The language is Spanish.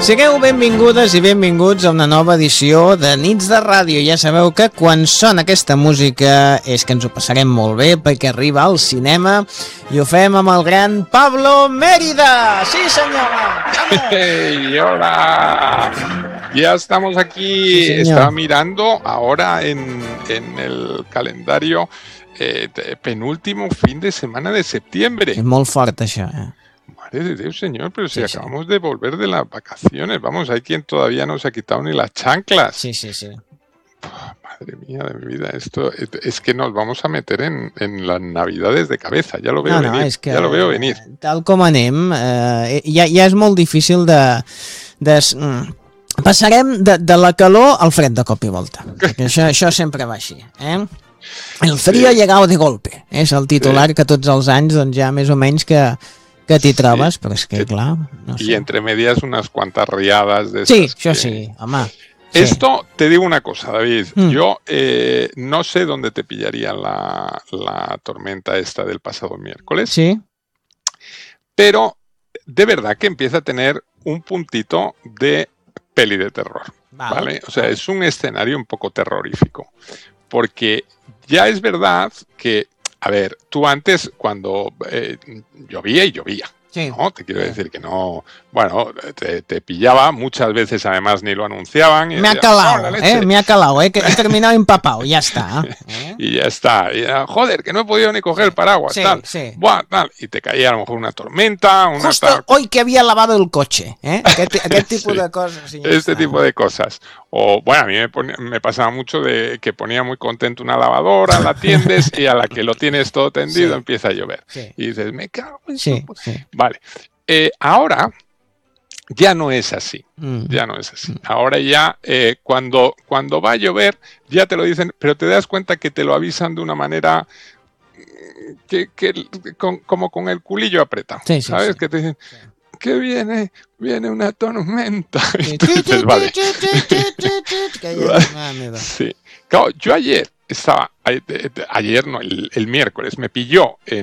Sigueu benvingudes i benvinguts a una nova edició de Nits de Ràdio. Ja sabeu que quan sona aquesta música és que ens ho passarem molt bé perquè arriba al cinema i ho fem amb el gran Pablo Mérida. Sí, señora. Hey, hola. Ya estamos aquí. Sí, estaba mirando ahora en el calendario penúltimo fin de semana de septiembre. És molt fort això, Madre de Dios, señor, pero si Sí. acabamos de volver de las vacaciones. Vamos, hay quien todavía no se ha quitado ni las chanclas. Sí. Madre mía de mi vida, esto es que nos vamos a meter en las navidades de cabeza. Ya lo veo venir. És que, ya lo veo venir. Tal com anem, ja és molt difícil passarem de la calor al fred de cop i volta. Això sempre va així, El frío ha llegado de golpe. És el titular que tots els anys, doncs ja més o menys que t'hi trobes, però és que, clar, no sé. Y entre medias unas cuantas riadas de Sí, estas això que- sí, home. Esto, te digo una cosa, David. Mm. Yo no sé dónde te pillaría la tormenta esta del pasado miércoles, Sí, pero de verdad que empieza a tener un puntito de peli de terror, ¿vale? O sea, es un escenario un poco terrorífico, porque ya es verdad que, a ver, tú antes cuando llovía y llovía, sí. ¿no? Te quiero decir que no, bueno, te pillaba, muchas veces además ni lo anunciaban. Y Me ha decías, calado, "Oh, la leche". me ha calado, que he terminado empapado, ya está. Y ya está. Y era, joder, que no he podido ni coger el paraguas, Sí, tal. sí. Buah, tal. Y te caía a lo mejor una tormenta, una Justo tal. hoy que había lavado el coche, aquest tipus Sí. de coses. Sí, ja Este està. tipo de cosas. O, bueno, a mí me pasaba mucho de que ponía muy contento una lavadora, la tiendes y a la que lo tienes todo tendido Sí. empieza a llover. Sí. Y dices, me cago en Sí, su... sí. Vale. Ahora ya no es así. Mm. Ya no es así. Ahora ya cuando va a llover ya te lo dicen, pero te das cuenta que te lo avisan de una manera como con el culillo apretado. Sí, sí, ¿Sabes? sí. Que te dicen que viene una tormenta. Sí. Entonces, vale. Que ja- mare meva. Sí. Claro, yo ayer estaba, ayer no, el miércoles me pilló en